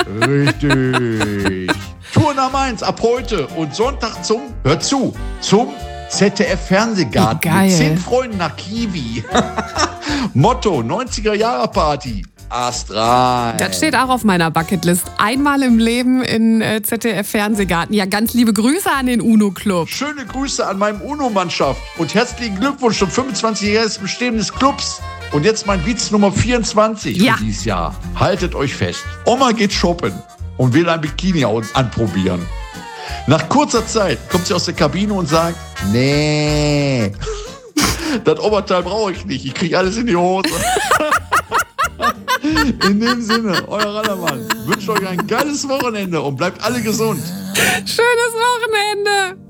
Richtig. Tour nach Mainz ab heute und Sonntag zum ZDF-Fernsehgarten Geil. mit 10 Freunden nach Kiwi. Motto, 90er-Jahre-Party. Astral. Das steht auch auf meiner Bucketlist. Einmal im Leben in ZDF-Fernsehgarten. Ja, ganz liebe Grüße an den UNO-Club. Schöne Grüße an meinem UNO-Mannschaft und herzlichen Glückwunsch zum 25-jähriges Bestehen des Clubs. Und jetzt mein Witz Nummer 24 für dieses Jahr. Haltet euch fest. Oma geht shoppen und will ein Bikini anprobieren. Nach kurzer Zeit kommt sie aus der Kabine und sagt, nee, das Oberteil brauche ich nicht. Ich kriege alles in die Hose. In dem Sinne, euer Radermann wünscht euch ein geiles Wochenende und bleibt alle gesund. Schönes Wochenende.